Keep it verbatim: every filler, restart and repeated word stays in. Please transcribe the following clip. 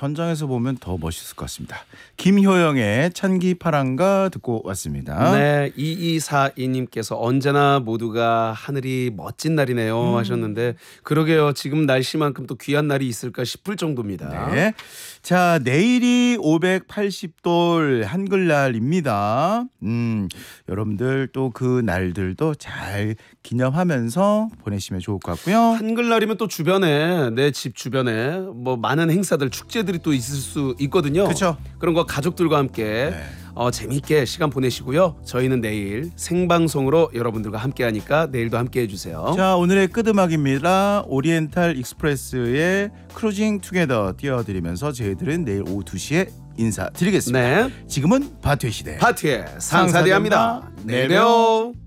현장에서 보면 더 멋있을 것 같습니다. 김효영의 찬기파랑가 듣고 왔습니다. 네, 이이사이님께서 언제나 모두가 하늘이 멋진 날이네요 음. 하셨는데 그러게요. 지금 날씨만큼 또 귀한 날이 있을까 싶을 정도입니다. 네. 자, 내일이 오백팔십 돌 한글날입니다. 음, 여러분들 또 그 날들도 잘 기념하면서 보내시면 좋을 것 같고요. 한글날이면 또 주변에 내 집 주변에 뭐 많은 행사들 축제들이 또 있을 수 있거든요. 그렇죠. 그런 거 가족들과 함께 네. 어, 재미있게 시간 보내시고요. 저희는 내일 생방송으로 여러분들과 함께하니까 내일도 함께해 주세요. 자, 오늘의 끝음악입니다. 오리엔탈 익스프레스의 크루징 투게더 띄워드리면서 저희들은 내일 오후 두 시에 인사드리겠습니다. 네, 지금은 바투의 시대. 파티의 상사대합니다. 상사대합니다. 내려.